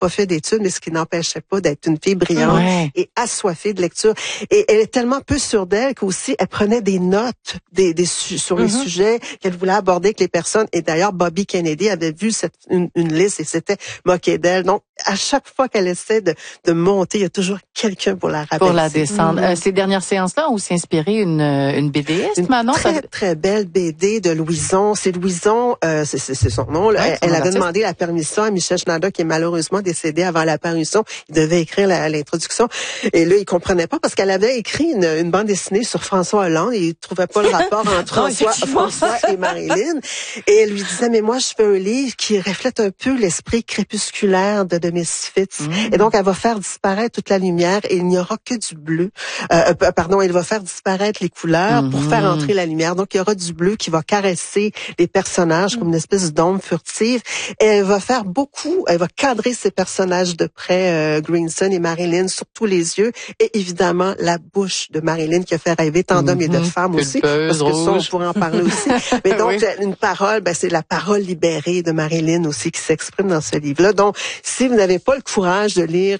pas fait d'études, mais ce qui n'empêchait pas d'être une fille brillante et assoiffée de lecture. Et elle est tellement peu sûre d'elle qu'aussi elle prenait des notes sur les sujets qu'elle voulait aborder avec les personnes. Et d'ailleurs, Bobby Kennedy avait vu une liste et s'était moqué d'elle. Donc, à chaque fois qu'elle essaie de monter, il y a toujours quelqu'un pour la rabaisser. Pour la descendre. Ces dernières séances-là ont aussi inspiré une BDiste, Manon? Très, très belle BD de Louison. C'est Louison, c'est son nom. Là. Elle avait demandé la permission à Michel Schneider, qui est malheureusement décédé avant la parution. Il devait écrire l'introduction. Et là, il comprenait pas parce qu'elle avait écrit une bande dessinée sur François Hollande et il trouvait pas le rapport entre François et Marilyn. Et elle lui disait, mais moi, je fais un livre qui reflète un peu l'esprit crépusculaire de Misfits. Et donc, elle va faire disparaître toute la lumière et il n'y aura que du bleu. Elle va faire disparaître les couleurs pour faire entrer la lumière. Donc, il y aura du bleu qui va caresser les personnages comme une espèce d'ombre furtive. Et elle va cadrer ces personnages de près, Greenson et Marilyn, surtout les yeux et évidemment la bouche de Marilyn qui a fait rêver tant d'hommes et de femmes aussi. Parce que ça, on pourrait en parler aussi. Mais donc, une parole, c'est la parole libérée de Marilyn aussi qui s'exprime dans ce livre-là. Donc, si vous n'avez pas le courage de lire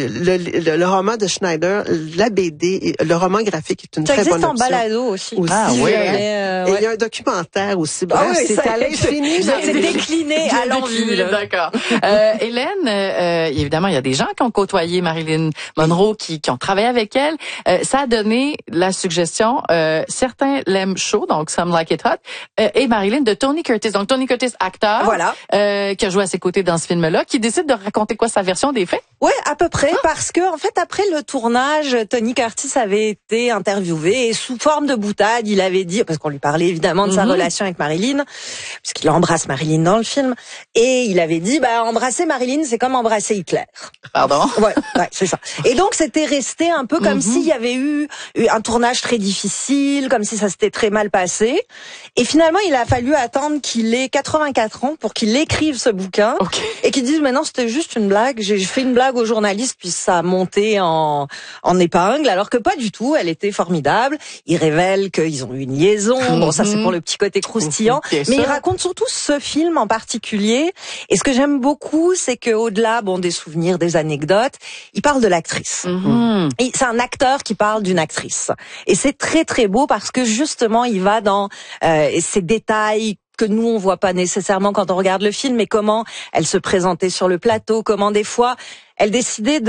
le roman de Schneider, la BD, le roman graphique est une très bonne option. Ça existe en balado aussi. Ah oui. Et il y a un documentaire aussi. Bref, c'est à l'infini. C'est décliné à l'envie. D'accord. Hélène, évidemment, il y a des gens qui ont côtoyé Marilyn Monroe, qui ont travaillé avec elle. Ça a donné la suggestion, certains l'aiment chaud, donc Some Like It Hot, et Marilyn de Tony Curtis. Donc Tony Curtis, acteur, qui a joué à ses côtés dans ce film-là, qui décide de raconter quoi, sa version des faits? Oui, à peu près, parce que en fait, après le tournage, Tony Curtis avait été interviewé et sous forme de boutade, il avait dit, parce qu'on lui parlait évidemment de sa relation avec Marilyn, puisqu'il embrasse Marilyn dans le film, et il avait dit, embrasser Marilyn, c'est comme embrasser Hitler. Pardon? Ouais, c'est ça. Et donc, c'était resté un peu comme s'il y avait eu un tournage très difficile, comme si ça s'était très mal passé. Et finalement, il a fallu attendre qu'il ait 84 ans pour qu'il écrive ce bouquin et qu'il dise, mais non, c'était juste une blague. J'ai fait une blague aux journalistes, puis ça a monté en épingle, alors que pas du tout. Elle était formidable. Il révèle qu'ils ont eu une liaison. Bon, ça, c'est pour le petit côté croustillant. Mais il raconte surtout ce film en particulier. Et ce que j'aime beaucoup, c'est qu'au-delà, des souvenirs, des anecdotes, il parle de l'actrice. Et c'est un acteur qui parle d'une actrice. Et c'est très, très beau parce que justement, il va dans ces détails que nous, on voit pas nécessairement quand on regarde le film, mais comment elle se présentait sur le plateau, comment des fois, elle décidait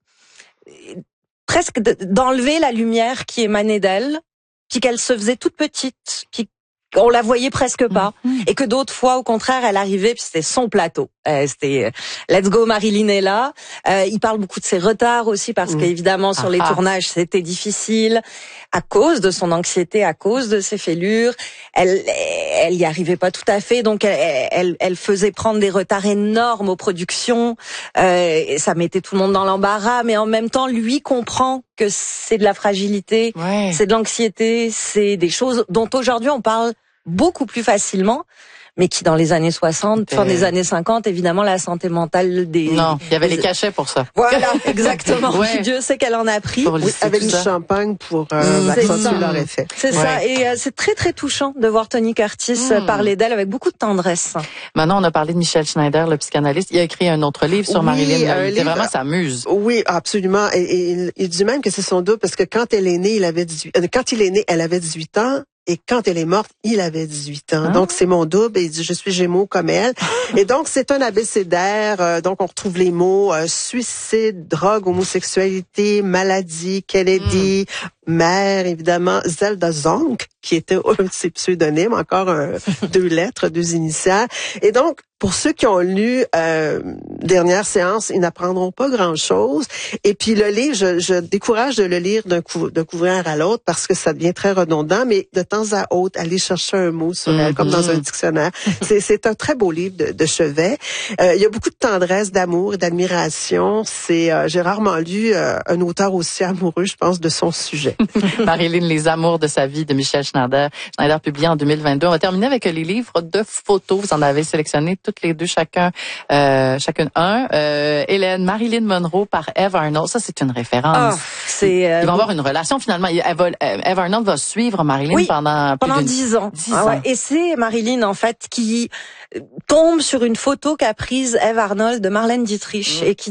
d'enlever la lumière qui émanait d'elle, puis qu'elle se faisait toute petite, puis on la voyait presque pas, et que d'autres fois, au contraire, elle arrivait, puis c'était son plateau. C'était Let's Go, Marilyn est là. Il parle beaucoup de ses retards aussi, parce qu'évidemment, sur les tournages, c'était difficile, à cause de son anxiété, à cause de ses fêlures. Elle y arrivait pas tout à fait, donc elle faisait prendre des retards énormes aux productions, et ça mettait tout le monde dans l'embarras, mais en même temps, lui comprend que c'est de la fragilité, c'est de l'anxiété, c'est des choses dont aujourd'hui on parle beaucoup plus facilement, mais qui dans les années 60, fin des années 50, évidemment, la santé mentale Non, il y avait les cachets pour ça. Voilà, exactement. Dieu sait qu'elle en a pris. Avec du champagne pour accentuer leur effet. C'est ça, et c'est très très touchant de voir Tony Curtis parler d'elle avec beaucoup de tendresse. Maintenant, on a parlé de Michel Schneider, le psychanalyste. Il a écrit un autre livre sur Marilyn. C'est vraiment sa muse. Oui, absolument. Et il dit même que c'est son double parce que quand elle est née, quand il est né, elle avait 18 ans. Et quand elle est morte, il avait 18 ans. Donc, c'est mon double. Et il dit, je suis Gémeaux comme elle. Et donc, c'est un abécédaire. Donc, on retrouve les mots suicide, drogue, homosexualité, maladie, Kennedy, mère, évidemment, Zelda Zonk, qui était un de ses pseudonymes, encore 2 lettres, 2 initiales. Et donc, pour ceux qui ont lu Dernière séance, ils n'apprendront pas grand-chose. Et puis le livre, je décourage de le lire d'un couvreur à l'autre parce que ça devient très redondant, mais de temps à autre, aller chercher un mot sur elle, comme dans un dictionnaire. C'est un très beau livre de chevet. Il y a beaucoup de tendresse, d'amour et d'admiration. J'ai rarement lu un auteur aussi amoureux, je pense, de son sujet. sujet. Marilyn, les amours de sa vie de Michel Schneider. Schneider publié en 2022. On va terminer avec les livres de photos. Vous en avez sélectionné toutes les deux, chacune un. Hélène, Marilyn Monroe par Eve Arnold. Ça, c'est une référence. Ils vont avoir une relation finalement. Eve Arnold va suivre Marilyn pendant 10 ans. 10 ans. Ouais. Et c'est Marilyn en fait qui tombe sur une photo qu'a prise Eve Arnold de Marlène Dietrich et qui